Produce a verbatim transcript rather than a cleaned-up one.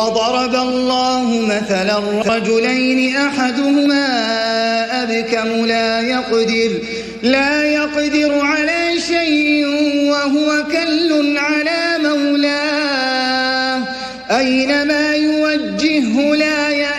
ضرب الله مثلا رجلين أحدهما أبكم لا يقدر لا يقدر على شيء وهو كل على مولاه أينما يوجهه لا